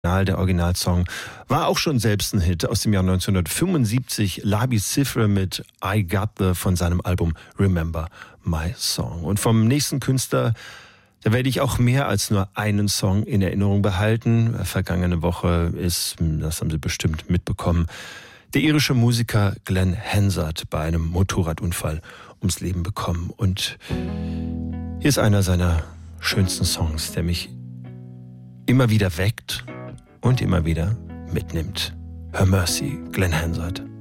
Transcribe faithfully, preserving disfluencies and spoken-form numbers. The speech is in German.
Der Originalsong war auch schon selbst ein Hit aus dem Jahr neunzehnhundertfünfundsiebzig. Labi Siffre mit I Got The von seinem Album Remember My Song. Und vom nächsten Künstler, da werde ich auch mehr als nur einen Song in Erinnerung behalten. Vergangene Woche ist, das haben Sie bestimmt mitbekommen, der irische Musiker Glenn Hansard bei einem Motorradunfall ums Leben bekommen. Und hier ist einer seiner schönsten Songs, der mich immer wieder weckt und immer wieder mitnimmt. Her Mercy, Glenn Hansard.